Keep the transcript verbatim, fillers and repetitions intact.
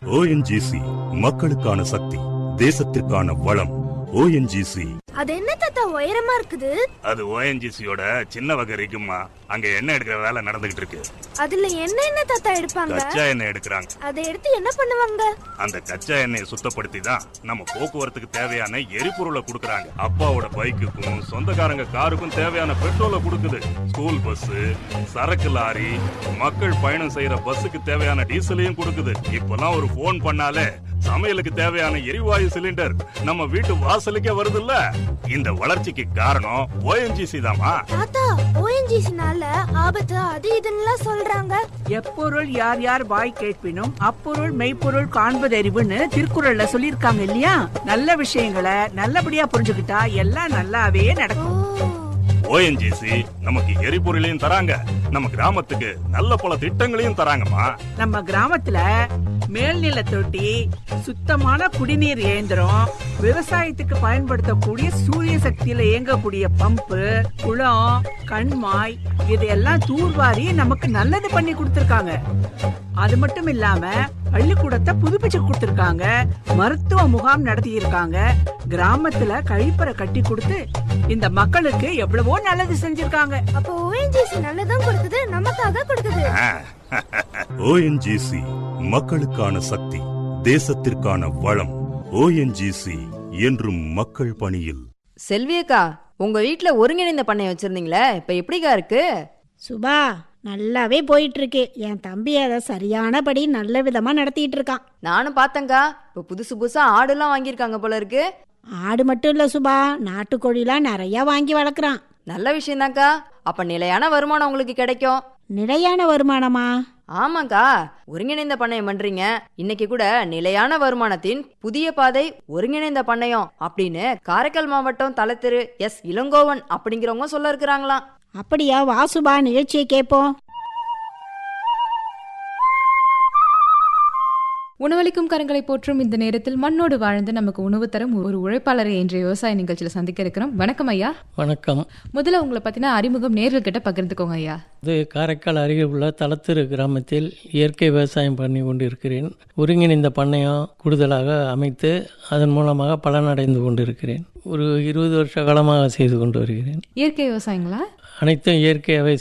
ONGC மக்களுக்கான சக்தி, தேசத்திற்கான வளம். ONGC. அது என்ன தாத்தா உயரமா இருக்குது? அது ஓஎன்ஜிசியோட சின்ன வகை இருக்குமா. அங்க எண்ணெய் எடுக்கிற வேலை நடந்துகிட்டு இருக்கு. அதுல என்ன என்ன தாத்தா எடுப்பாங்க? கச்சா எண்ணெய் எடுக்கிறாங்க. அதை எடுத்து என்ன பண்ணுவாங்க? அந்த கச்சா எண்ணெயை சுத்தப்படுத்தி தான் நம்ம போக்குவரத்துக்கு தேவையான எரிபொருளை கொடுக்கறாங்க. அப்பாவோட பைக்குக்கும் சொந்தக்காரங்க காருக்கும் தேவையான பெட்ரோலை கொடுக்குது. ஸ்கூல் பஸ், சரக்கு லாரி, மக்கள் பயணம் செய்யற பஸ்ஸுக்கு தேவையான டீசலையும் கொடுக்குது. இப்பெல்லாம் ஒரு போன் பண்ணாலே சமையலுக்கு தேவையான எரிவாயு சிலிண்டர் நம்ம வீட்டு வாசலுக்கே வருதுல்ல. இந்த வளர்ச்சிக்கு காரணம் ஓஎன்ஜிசி தாமா. தாத்தா, ஓஎன்ஜிசினால ஆபத்து அது இதுன்னு சொல்றாங்க. எப்பொருள் யார் யார் வாய் கேட்பினும் அப்பொருள் மெய்ப்பொருள் காண்பதறிவுன்னு திருக்குறள்ல சொல்லிருக்காங்க இல்லையா? நல்ல விஷயங்களை நல்லபடியா புரிஞ்சுக்கிட்டா எல்லாம் நல்லாவே நடக்கும். ஓஎன்ஜிசி நமக்கு எரிபொருளையும் தராங்க, நம்ம கிராமத்துக்கு நல்ல பல திட்டங்களையும் தராங்கம்மா. நம்ம கிராமத்துல மேல்நில தொட்டி, சுத்தமான குடிநீர் இயந்திரம், விவசாயத்துக்கு பயன்படுத்தக்கூடிய சூரிய சக்தியில இயங்கக்கூடிய பம்பு, குளம், கண்மாய் இதெல்லாம் தூர்வாரி நமக்கு நல்லது பண்ணி கொடுத்திருக்காங்க. அது மட்டும் இல்லாம பள்ளிக்கூடத்தை புதுப்பிச்சு கொடுத்திருக்காங்க, மருத்துவ முகாம் நடத்தி இருக்காங்க, கிராமத்துல கழிப்பறை கட்டி கொடுத்து இந்த மக்களுக்கு எவ்வளவோ நல்லது செஞ்சிருக்காங்க. அப்போ ஓஎன்ஜிசி நல்லதும் கொடுக்குது, நமக்காக கொடுக்குது. ஓஎன்ஜிசி மக்களுக்கான சக்தி, தேசத்திற்கான வளம். ஓஎன்ஜிசி என்றும் மக்கள் பணியில். செல்வியக்கா, உங்க வீட்டுல ஒருங்கிணைந்த பண்ணை வச்சிருந்தீங்களே, இப்ப எப்படிக்கா இருக்கு? சுபா, நல்லாவே போயிட்டு இருக்கு. என் தம்பி அதை சரியானபடி நல்ல விதமா நடத்திட்டு இருக்கான். நானும் பார்த்தேங்க்கா, இப்ப புதுசு புதுசா ஆடுலாம் வாங்கியிருக்காங்க போல இருக்கு. ஆடு மட்டும் இல்ல சுபா, நாட்டுக்கோழிலாம் நிறைய வாங்கி வளர்க்குறான். நல்ல விஷயம்தான்க்கா. அப்ப நிலையான வருமானம் உங்களுக்கு கிடைக்கும். நிலையான வருமானமா? ஆமாக்கா, ஒருங்கிணைந்த பண்ணையம் பண்றீங்க. இன்னைக்கு கூட நிலையான வருமானத்தின் புதிய பாதை ஒருங்கிணைந்த பண்ணையம் அப்படின்னு காரைக்கால் மாவட்டம் தலத்திரு எஸ் இளங்கோவன் அப்படிங்கிறவங்க சொல்ல இருக்கிறாங்களாம். அப்படியா? வாசுபா, நிகழ்ச்சியை கேட்போம். உணவளிக்கும் கரங்களை போற்றும் இந்த நேரத்தில் மண்ணோடு வாழ்ந்து நமக்கு உணவு தரும் ஒரு உழைப்பாளரை இன்றைய விவசாய நிகழ்ச்சியில் சந்திக்க இருக்கிறோம். வணக்கம் ஐயா. வணக்கம். முதல்ல உங்களை பத்தின அறிமுகம் நேர்கள் கிட்ட பகிர்ந்துக்கோங்க ஐயா. இது காரைக்கால் அருகே உள்ள தலத்திரு கிராமத்தில் இயற்கை விவசாயம் பண்ணி கொண்டு இருக்கிறேன். ஒருங்கிணைந்த பண்ணையம் கூடுதலாக அமைத்து அதன் மூலமாக பலனடைந்து கொண்டிருக்கிறேன். ஒரு இருபது வருஷ காலமாக செய்து கொண்டு வருகிறேன். இயற்கை விவசாயங்களா? அனைத்தும் இயற்கையாகவே